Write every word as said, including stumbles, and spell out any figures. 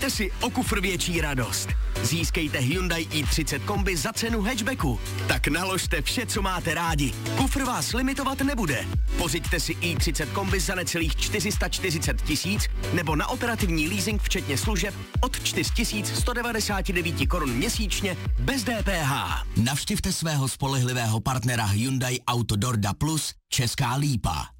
Kuste si o kufr větší radost. Získejte Hyundai i třicet kombi za cenu hatchbacku. Tak naložte vše, co máte rádi. Kufr vás limitovat nebude. Pořiďte si i třicet kombi za necelých čtyři sta čtyřicet tisíc nebo na operativní leasing včetně služeb od čtyři tisíce sto devadesát devět korun měsíčně bez D P H. Navštivte svého spolehlivého partnera Hyundai Autodorda Plus Česká Lípa.